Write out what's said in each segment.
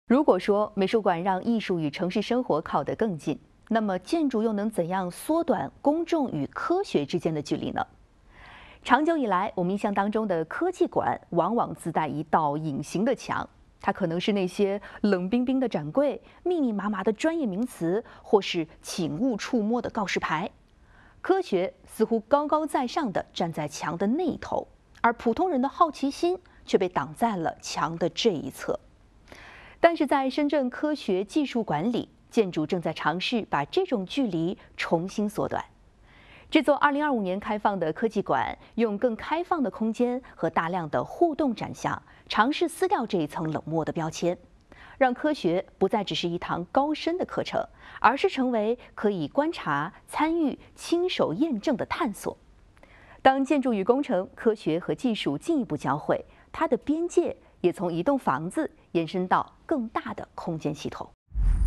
如果说美术馆让艺术与城市生活靠得更近，那么建筑又能怎样缩短公众与科学之间的距离呢？长久以来，我们印象当中的科技馆往往自带一道隐形的墙，它可能是那些冷冰冰的展柜、密密麻麻的专业名词，或是请勿触摸的告示牌。科学似乎高高在上地站在墙的那一头，而普通人的好奇心却被挡在了墙的这一侧。但是在深圳科学技术馆里，建筑正在尝试把这种距离重新缩短。这座2025年开放的科技馆，用更开放的空间和大量的互动展项，尝试撕掉这一层冷漠的标签，让科学不再只是一堂高深的课程，而是成为可以观察、参与、亲手验证的探索。当建筑与工程、科学和技术进一步交汇，它的边界也从一栋房子延伸到更大的空间系统。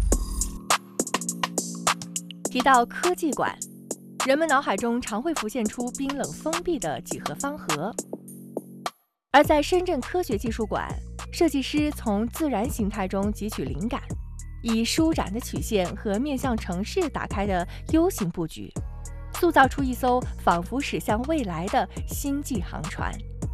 提到科技馆，人们脑海中常会浮现出冰冷封闭的几何方盒，而在深圳科学技术馆，设计师从自然形态中汲取灵感，以舒展的曲线和面向城市打开的 U 型布局，塑造出一艘仿佛驶向未来的星际航船。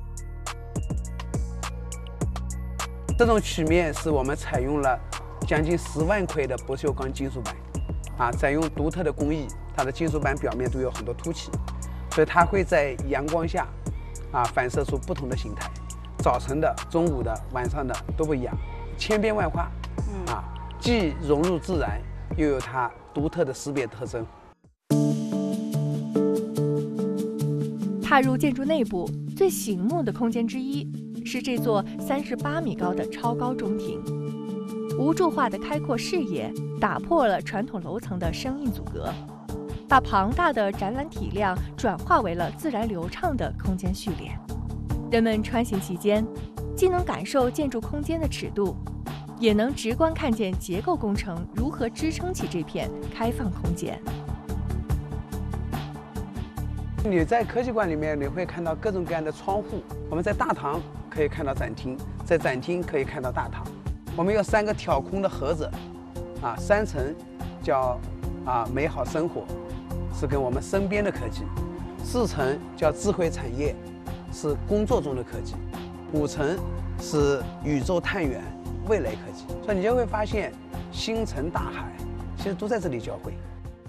这种曲面是我们采用了将近10万块的不锈钢金属板，采用独特的工艺，它的金属板表面都有很多凸起，所以它会在阳光下反射出不同的形态，早晨的、中午的、晚上的都不一样，千变万化，既融入自然，又有它独特的识别特征。 踏入建筑内部，最醒目的空间之一是这座38米高的超高中庭，无柱化的开阔视野打破了传统楼层的生硬阻隔，把庞大的展览体量转化为了自然流畅的空间序列。人们穿行其间，既能感受建筑空间的尺度，也能直观看见结构工程如何支撑起这片开放空间。 你在科技馆里面，你会看到各种各样的窗户。我们在大堂可以看到展厅，在展厅可以看到大堂。我们有3个挑空的盒子，3层叫美好生活，是跟我们身边的科技；4层叫智慧产业，是工作中的科技；5层是宇宙探源，未来科技。所以你就会发现，星辰大海其实都在这里交汇。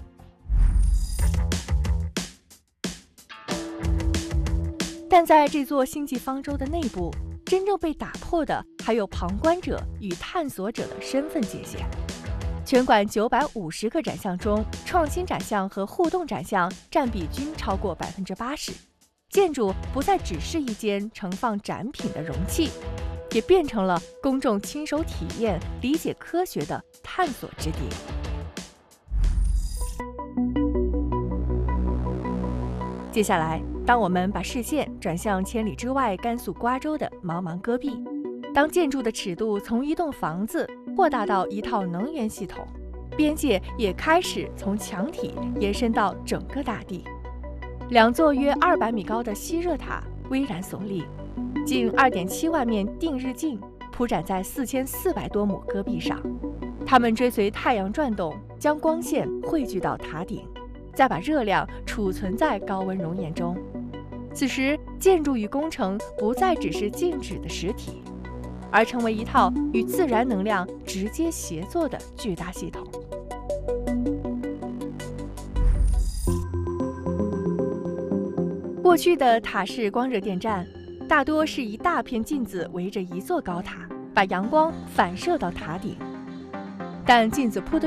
但在这座星际方舟的内部，真正被打破的还有旁观者与探索者的身份界限。全馆950个展项中，创新展项和互动展项占比均超过80%。建筑不再只是一间盛放展品的容器，也变成了公众亲手体验、理解科学的探索之地。接下来，当我们把视线转向千里之外甘肃瓜州的茫茫戈壁，当建筑的尺度从一栋房子扩大到一套能源系统，边界也开始从墙体延伸到整个大地。2座约200米高的吸热塔巍然耸立，近2.7万面定日镜铺展在4400多亩戈壁上，它们追随太阳转动，将光线汇聚到塔顶，再把热量储存在高温熔岩中。此时，建筑与工程不再只是静止的实体，而成为一套与自然能量直接协作的巨大系统。过去的塔式光热电站，大多是一大片镜子围着一座高塔，把阳光反射到塔顶。但镜子铺的